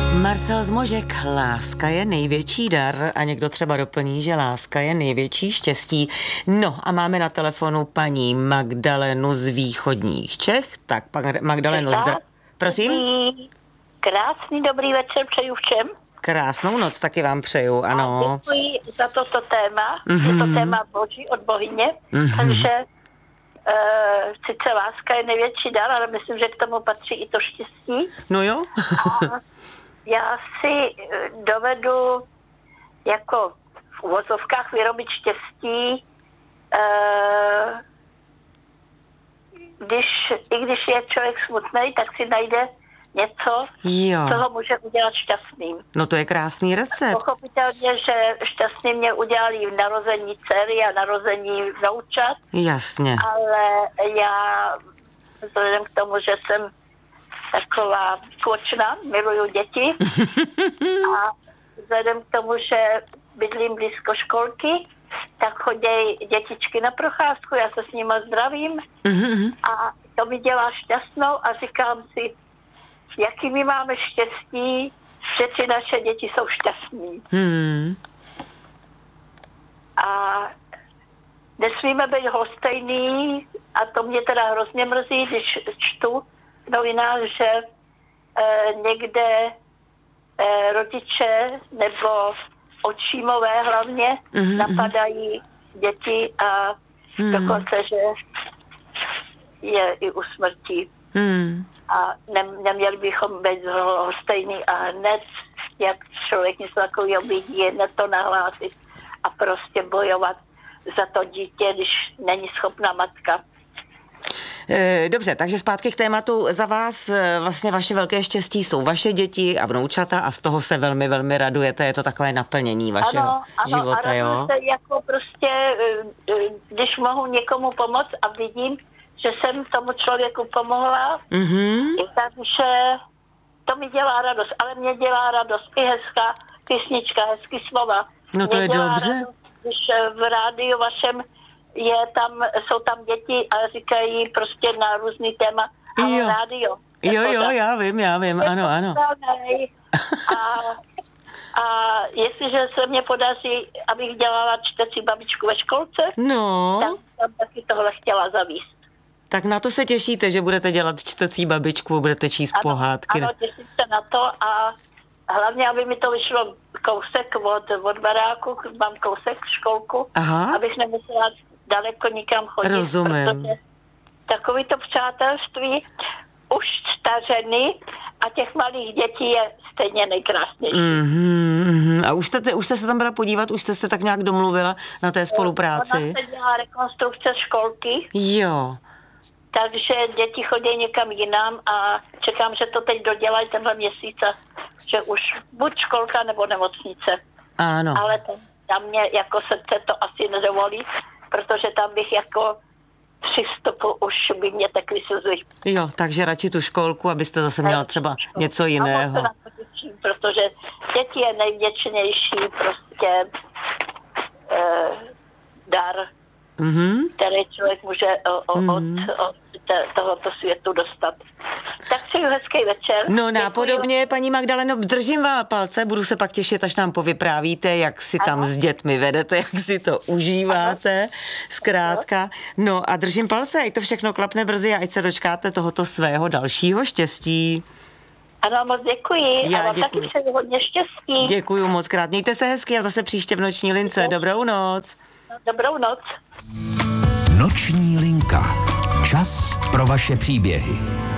Marcel Zmožek, láska je největší dar a někdo třeba doplní, že láska je největší štěstí. No a máme na telefonu paní Magdalenu z východních Čech. Tak, Magdaleno, prosím? Krásný dobrý večer přeju všem. Krásnou noc taky vám přeju, ano. A děkuji za toto téma. Je to téma boží od bohyně, takže sice láska je největší dar, ale myslím, že k tomu patří i to štěstí. No jo. A já si dovedu jako v uvozovkách vyrobit štěstí, i když je člověk smutný, tak si najde něco, co ho může udělat šťastným. No to je krásný recept. Pochopitelně, že šťastný mě udělali v narození dcery a narození vnoučat. Jasně. Ale já vzhledem k tomu, že jsem taková tvočna, miluju děti a vzhledem k tomu, že bydlím blízko školky, tak chodí dětičky na procházku, já se s nimi zdravím a to mi dělá šťastnou a říkám si, jaký my máme štěstí, že ty naše děti jsou šťastní. A nesmíme být lhostejný a to mě teda hrozně mrzí, když čtu v novinách, že někde rodiče nebo očímové hlavně napadají děti a dokonce, že je i u smrti. A neměli bychom být lhostejný a hned, jak člověk něco takového vidí, hned to nahlásit a prostě bojovat za to dítě, když není schopná matka. Dobře, takže zpátky k tématu. Za vás vlastně vaše velké štěstí jsou vaše děti a vnoučata a z toho se velmi, velmi radujete. Je to takové naplnění vašeho života, jo? Ano, se jako prostě, když mohu někomu pomoct a vidím, že jsem tomu člověku pomohla, takže to mi dělá radost. Ale mě dělá radost i hezká písnička, hezký slova. No to je dobře. Radost, když v rádiu vašem jsou tam děti a říkají prostě na různý téma. Jo. Rádio. Jo, já vím, ano. A jestliže se mě podaří, abych dělala čtecí babičku ve školce, tak jsem taky tohle chtěla zavíst. Tak na to se těšíte, že budete dělat čtecí babičku, budete číst pohádky. Ano, těším se na to a hlavně, aby mi to vyšlo kousek od baráku, mám kousek školku, abych nemusela daleko nikam chodit. Rozumím. Protože takovýto přátelství už stařeny a těch malých dětí je stejně nejkrásnější. A už jste se tam byla podívat, už jste se tak nějak domluvila na té spolupráci? Ona se dělá rekonstrukce školky. Jo. Takže děti chodí někam jinam a čekám, že to teď dodělají tenhle měsíc, že už buď školka nebo nemocnice. Ano. Ale tam mě jako srdce to asi nedovolí, protože tam bych jako při vstupu už by mě tekly slzy. Jo, takže radši tu školku, abyste zase měla třeba něco jiného. A moc se na to těším, protože děti je nejvděčnější prostě dar, který člověk může od tohoto světu dostat. Tak přeju hezký večer. No nápodobně, paní Magdaleno, držím vám palce, budu se pak těšit, až nám povyprávíte, jak si tam s dětmi vedete, jak si to užíváte, zkrátka. No a držím palce, ať to všechno klapne brzy a ať se dočkáte tohoto svého dalšího štěstí. Ano, moc děkuji. Já a vám taky přeju hodně štěstí. Děkuju moc krát. Mějte se hezky a zase příště v Noční lince. Dobrou noc. Dobrou noc. Noční linka. Čas pro vaše příběhy.